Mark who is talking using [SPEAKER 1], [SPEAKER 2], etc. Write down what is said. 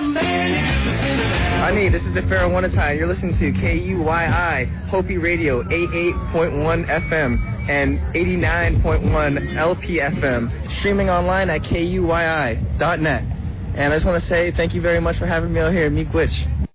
[SPEAKER 1] Ani, this is the Pharaoh One-a-Time. You're listening to KUYI, Hopi Radio, 88.1 FM and 89.1 LP FM, streaming online at KUYI.net. And I just want to say thank you very much for having me out here. Miigwech.